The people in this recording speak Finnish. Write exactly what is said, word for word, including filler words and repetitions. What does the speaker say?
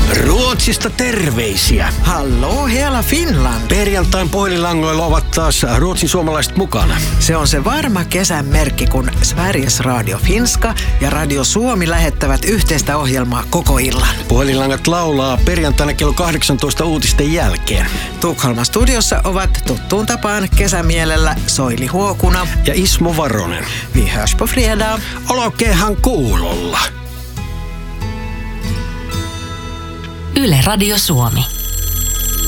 Ruotsista terveisiä. Hallå hela Finland. Perjantain puhelinlangoilla ovat taas Ruotsin suomalaiset mukana. Se on se varma kesän merkki, kun Sveriges Radio Finska ja Radio Suomi lähettävät yhteistä ohjelmaa koko illan. Puhelinlangat laulaa perjantaina kello kahdeksantoista uutisten jälkeen. Tukholman studiossa ovat tuttuun tapaan kesämielellä Soili Huokuna ja Ismo Varonen. Vi hörs på fredag. Olkeehan kuulolla. Yle Radio Suomi.